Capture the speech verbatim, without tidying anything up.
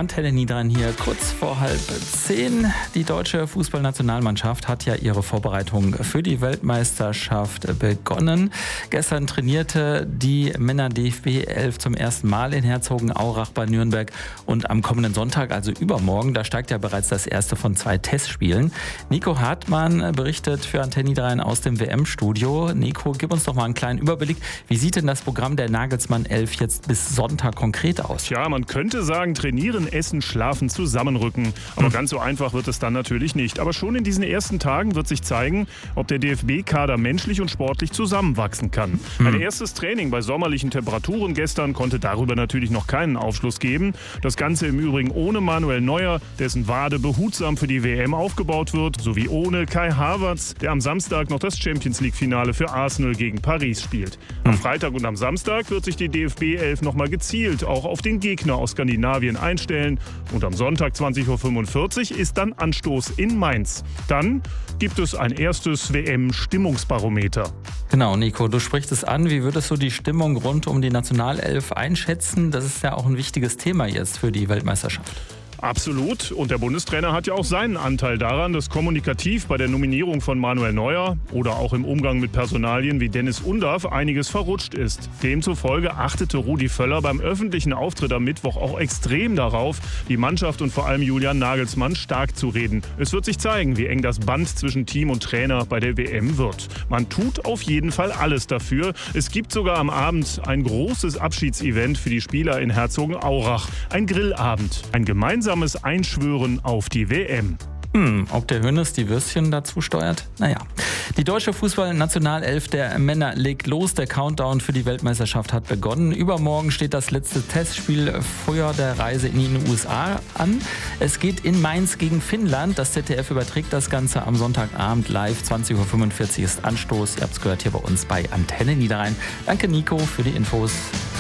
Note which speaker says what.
Speaker 1: Antenne Niederrhein hier, kurz vor halb zehn. Die deutsche Fußballnationalmannschaft hat ja ihre Vorbereitung für die Weltmeisterschaft begonnen. Gestern trainierte die Männer-D F B elf zum ersten Mal in Herzogenaurach bei Nürnberg. Und am kommenden Sonntag, also übermorgen, da steigt ja bereits das erste von zwei Testspielen. Nico Hartmann berichtet für Antenne Niederrhein aus dem W M-Studio. Nico, gib uns doch mal einen kleinen Überblick. Wie sieht denn das Programm der Nagelsmann elf jetzt bis Sonntag konkret aus?
Speaker 2: Tja, man könnte sagen, trainieren, essen, schlafen, zusammenrücken. Aber hm. ganz so einfach wird es dann natürlich nicht. Aber schon in diesen ersten Tagen wird sich zeigen, ob der D F B-Kader menschlich und sportlich zusammenwachsen kann. Hm. Ein erstes Training bei sommerlichen Temperaturen gestern konnte darüber natürlich noch keinen Aufschluss geben. Das Ganze im Übrigen ohne Manuel Neuer, dessen Wade behutsam für die W M aufgebaut wird, sowie ohne Kai Havertz, der am Samstag noch das Champions-League-Finale für Arsenal gegen Paris spielt. Am Freitag und am Samstag wird sich die D F B elf nochmal gezielt auch auf den Gegner aus Skandinavien einstellen. Und am Sonntag zwanzig Uhr fünfundvierzig ist dann Anstoß in Mainz. Dann gibt es ein erstes W M-Stimmungsbarometer.
Speaker 1: Genau, Nico, du sprichst es an. Wie würdest du die Stimmung rund um die Nationalelf einschätzen? Das ist ja auch ein wichtiges Thema jetzt für die Weltmeisterschaft.
Speaker 2: Absolut. Und der Bundestrainer hat ja auch seinen Anteil daran, dass kommunikativ bei der Nominierung von Manuel Neuer oder auch im Umgang mit Personalien wie Dennis Undav einiges verrutscht ist. Demzufolge achtete Rudi Völler beim öffentlichen Auftritt am Mittwoch auch extrem darauf, die Mannschaft und vor allem Julian Nagelsmann stark zu reden. Es wird sich zeigen, wie eng das Band zwischen Team und Trainer bei der W M wird. Man tut auf jeden Fall alles dafür. Es gibt sogar am Abend ein großes Abschiedsevent für die Spieler in Herzogenaurach. Ein Grillabend. Ein gemeinsames Einschwören auf die W M.
Speaker 1: Hm, ob der Hönes die Würstchen dazu steuert? Naja. Die deutsche Fußball-Nationalelf der Männer legt los. Der Countdown für die Weltmeisterschaft hat begonnen. Übermorgen steht das letzte Testspiel vor der Reise in die U S A an. Es geht in Mainz gegen Finnland. Das Z D F überträgt das Ganze am Sonntagabend live. zwanzig Uhr fünfundvierzig ist Anstoß. Ihr habt es gehört hier bei uns bei Antenne Niederrhein. Danke Nico für die Infos.